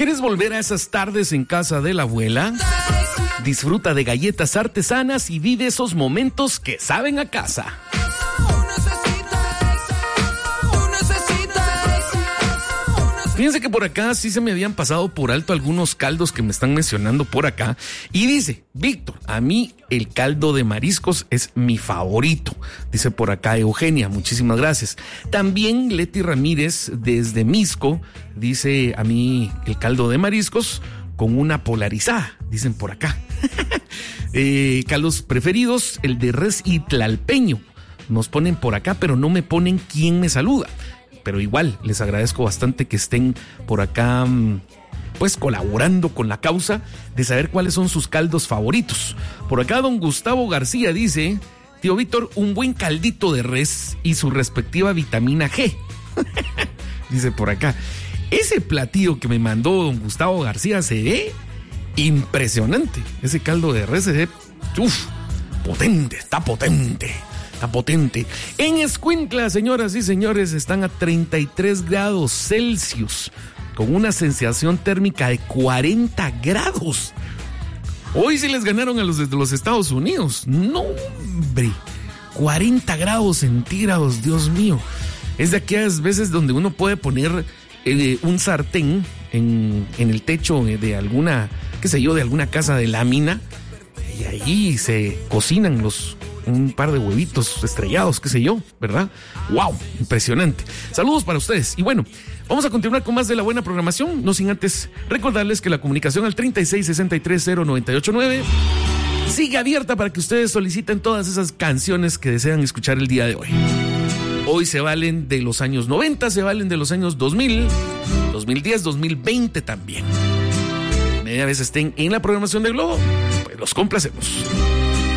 ¿Quieres volver a esas tardes en casa de la abuela? Disfruta de galletas artesanas y vive esos momentos que saben a casa. Fíjense que por acá sí se me habían pasado por alto algunos caldos que me están mencionando por acá. Y dice, Víctor, a mí el caldo de mariscos es mi favorito. Dice por acá Eugenia, muchísimas gracias. También Leti Ramírez desde Misco dice, a mí el caldo de mariscos con una polarizada, dicen por acá. Caldos preferidos, el de res y tlalpeño. Nos ponen por acá, pero no me ponen quién me saluda. Pero igual, les agradezco bastante que estén por acá, pues colaborando con la causa de saber cuáles son sus caldos favoritos. Por acá don Gustavo García dice, tío Víctor, un buen caldito de res y su respectiva vitamina G. Dice por acá, ese platillo que me mandó don Gustavo García se ve impresionante. Ese caldo de res se ve, potente, está potente. En Escuintla, señoras y señores, están a 33 grados Celsius, con una sensación térmica de 40 grados. Hoy sí les ganaron a los de los Estados Unidos. No, hombre, 40 grados centígrados, Dios mío. Es de aquellas veces donde uno puede poner un sartén en el techo de alguna, qué sé yo, de alguna casa de lámina, y ahí se cocinan un par de huevitos estrellados, qué sé yo, ¿verdad? ¡Wow! Impresionante. Saludos para ustedes. Y bueno, vamos a continuar con más de la buena programación, no sin antes recordarles que la comunicación al 36630989 sigue abierta para que ustedes soliciten todas esas canciones que desean escuchar el día de hoy. Hoy se valen de los años 90, se valen de los años 2000, 2010, 2020 también. Media vez estén en la programación de Globo, pues los complacemos.